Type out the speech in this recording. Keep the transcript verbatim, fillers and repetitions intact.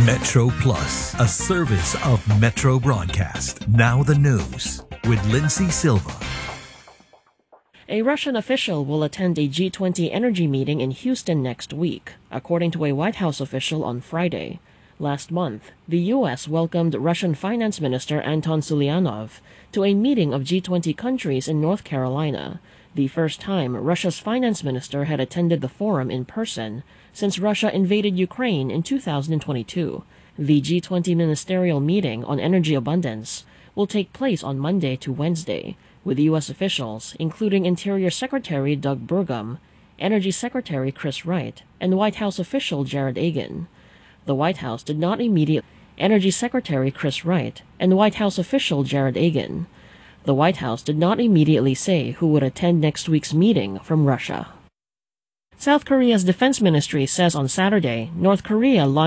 Metro Plus, a service of Metro Broadcast. Now the news with Lindsay Silva. A Russian official will attend a G twenty energy meeting in Houston next week, according to a White House official on Friday. Last month, the U S welcomed Russian Finance Minister Anton Sulianov to a meeting of G twenty countries in North Carolina, the first time Russia's finance minister had attended the forum in person since Russia invaded Ukraine in two thousand twenty-two. The G twenty ministerial meeting on energy abundance will take place on Monday to Wednesday, with U S officials including Interior Secretary Doug Burgum, Energy Secretary Chris Wright, and White House official Jared Agin. The White House did not immediately Energy Secretary Chris Wright and White House official Jared Agin. The White House did not immediately say who would attend next week's meeting from Russia. South Korea's defense ministry says on Saturday North Korea launched